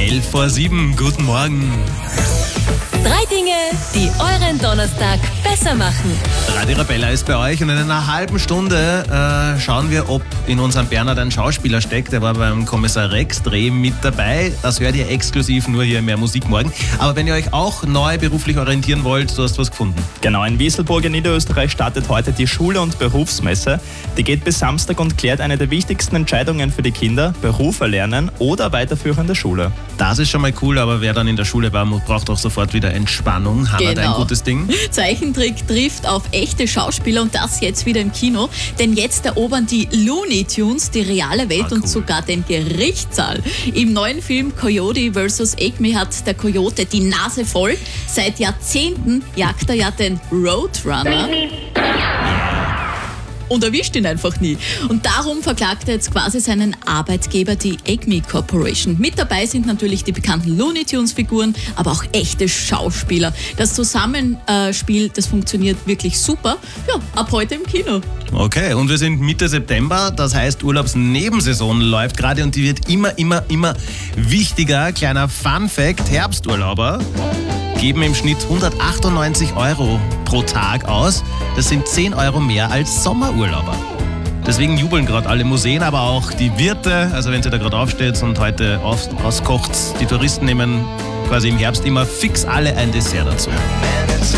11:07 guten Morgen. 3 Dinge, die euren Donnerstag besser machen. Radio Arabella ist bei euch und in einer halben Stunde schauen wir, ob in unserem Bernhard ein Schauspieler steckt. Der war beim Kommissar Rex Dreh mit dabei. Das hört ihr exklusiv nur hier in Mehr Musik morgen. Aber wenn ihr euch auch neu beruflich orientieren wollt, du hast was gefunden. Genau, in Wieselburg in Niederösterreich startet heute die Schule- und Berufsmesse. Die geht bis Samstag und klärt eine der wichtigsten Entscheidungen für die Kinder: Beruf erlernen oder weiterführende Schule. Das ist schon mal cool, aber wer dann in der Schule war, braucht auch sofort wieder Entspannung. Hannah, dein gutes Ding? Zeichentrick trifft auf echte Schauspieler und das jetzt wieder im Kino. Denn jetzt erobern die Looney Tunes die reale Welt und sogar den Gerichtssaal. Im neuen Film Coyote vs. Acme hat der Coyote die Nase voll. Seit Jahrzehnten jagt er ja den Roadrunner. Und erwischt ihn einfach nie. Und darum verklagt er jetzt quasi seinen Arbeitgeber, die Acme Corporation. Mit dabei sind natürlich die bekannten Looney Tunes Figuren, aber auch echte Schauspieler. Das Zusammenspiel, das funktioniert wirklich super. Ja, ab heute im Kino. Okay, und wir sind Mitte September, das heißt Urlaubsnebensaison läuft gerade und die wird immer wichtiger. Kleiner Fun-Fact: Herbsturlauber geben im Schnitt 198 € pro Tag aus. Das sind 10 € mehr als Sommerurlauber. Deswegen jubeln gerade alle Museen, aber auch die Wirte. Also wenn ihr da gerade aufsteht und heute auskocht, die Touristen nehmen quasi im Herbst immer fix alle ein Dessert dazu.